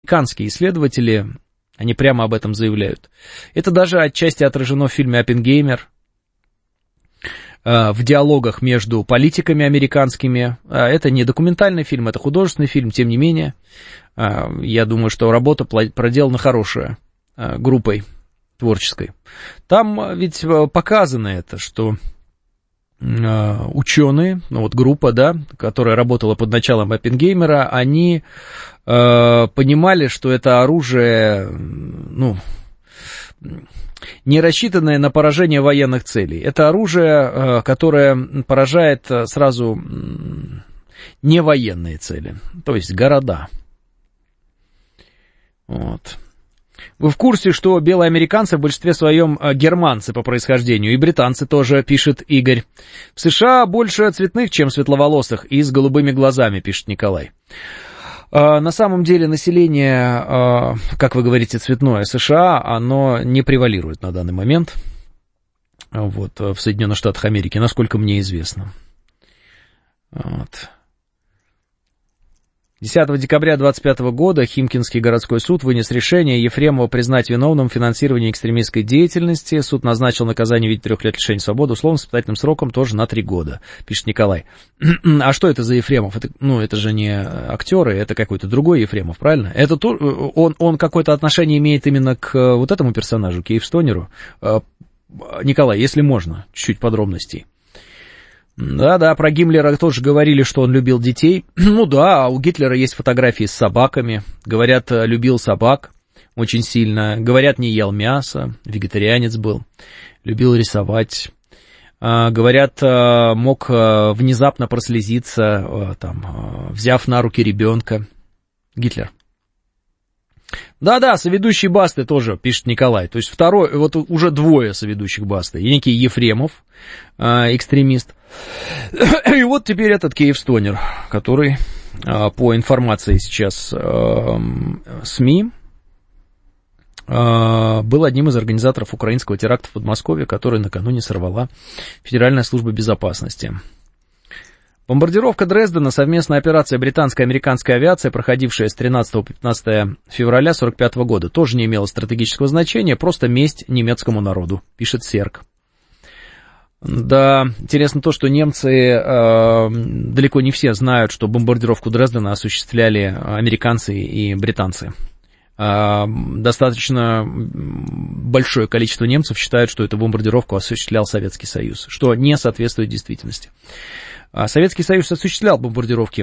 американские исследователи, они прямо об этом заявляют. Это даже отчасти отражено в фильме «Оппенгеймер», в диалогах между политиками американскими. Это не документальный фильм, это художественный фильм, тем не менее, я думаю, что работа проделана хорошая группой творческой. Там ведь показано это, что ученые, ну вот группа, да, которая работала под началом Оппенгеймера, они понимали, что это оружие, ну, не рассчитанное на поражение военных целей. Это оружие, которое поражает сразу не военные цели, то есть города. Вот. Вы в курсе, что белые американцы в большинстве своем германцы по происхождению, и британцы тоже, пишет Игорь. В США больше цветных, чем светловолосых, и с голубыми глазами, пишет Николай. На самом деле население, как вы говорите, цветное США, оно не превалирует на данный момент вот, в Соединенных Штатах Америки, насколько мне известно. Вот. 10 декабря 2025 года Химкинский городской суд вынес решение Ефремова признать виновным в финансировании экстремистской деятельности. Суд назначил наказание в виде 3 лет лишения свободы, условно с испытательным сроком тоже на 3 года, пишет Николай. А что это за Ефремов? Это, ну, это же не актеры, это какой-то другой Ефремов, правильно? Это он какое-то отношение имеет именно к вот этому персонажу, Киевстонеру? Николай, если можно, чуть-чуть подробностей. Да, про Гиммлера тоже говорили, что он любил детей. Ну да, у Гитлера есть фотографии с собаками. Говорят, любил собак очень сильно. Говорят, не ел мясо, вегетарианец был. Любил рисовать. Говорят, мог внезапно прослезиться, там, взяв на руки ребенка. Гитлер. Да, соведущий Басты тоже, пишет Николай. То есть второй, вот уже 2 соведущих Басты. И некий Ефремов, экстремист. И вот теперь этот Киевстонер, который, по информации сейчас СМИ, был одним из организаторов украинского теракта в Подмосковье, который накануне сорвала Федеральная служба безопасности. Бомбардировка Дрездена, совместная операция британской и американской авиации, проходившая с 13 по 15 февраля 1945 года, тоже не имела стратегического значения, просто месть немецкому народу, пишет Серк. Да, интересно то, что немцы далеко не все знают, что бомбардировку Дрездена осуществляли американцы и британцы. Достаточно большое количество немцев считают, что эту бомбардировку осуществлял Советский Союз, что не соответствует действительности. Советский Союз осуществлял бомбардировки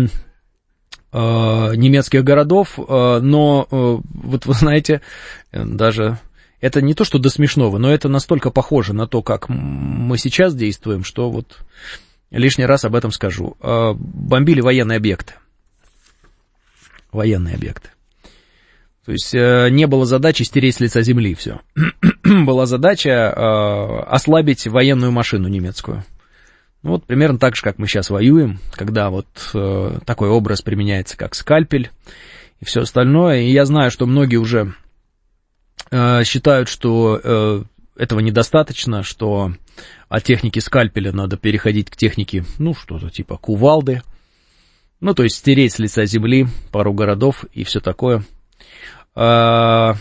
немецких городов, но, вот вы знаете, даже это не то, что до смешного, но это настолько похоже на то, как мы сейчас действуем, что вот лишний раз об этом скажу. Бомбили военные объекты. Военные объекты. То есть не было задачи стереть с лица земли все. Была задача ослабить военную машину немецкую. Ну, вот примерно так же, как мы сейчас воюем, когда вот такой образ применяется, как скальпель и все остальное. И я знаю, что многие уже считают, что этого недостаточно, что от техники скальпеля надо переходить к технике, ну, что-то типа кувалды. Ну, то есть стереть с лица земли пару городов и все такое. Ну,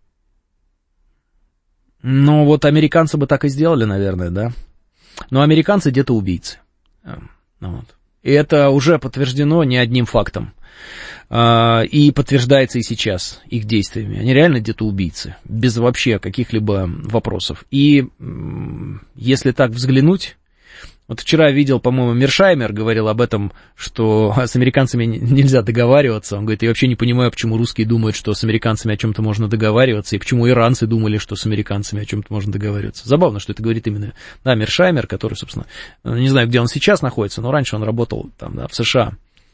вот американцы бы так и сделали, наверное, да. Но американцы где-то убийцы. Вот. И это уже подтверждено не одним фактом. И подтверждается и сейчас их действиями. Они реально где-то убийцы, без вообще каких-либо вопросов. И если так взглянуть, вот вчера видел, по-моему, Мершаймер говорил об этом, что с американцами нельзя договариваться. Он говорит, я вообще не понимаю, почему русские думают, что с американцами о чем-то можно договариваться, и почему иранцы думали, что с американцами о чем-то можно договариваться. Забавно, что это говорит именно, да, Мершаймер, который, собственно, не знаю, где он сейчас находится, но раньше он работал там, да, в США.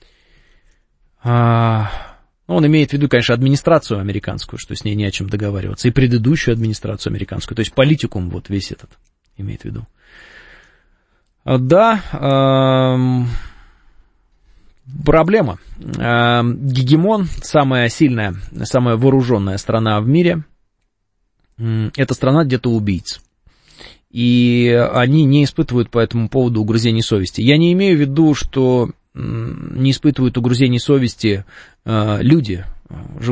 Он имеет в виду, конечно, администрацию американскую, что с ней не о чем договариваться, и предыдущую администрацию американскую, то есть политикум вот весь этот имеет в виду. Да, проблема. Гегемон, самая сильная, самая вооруженная страна в мире, это страна где-то убийц. И они не испытывают по этому поводу угрызений совести. Я не имею в виду, что не испытывают угрызений совести люди,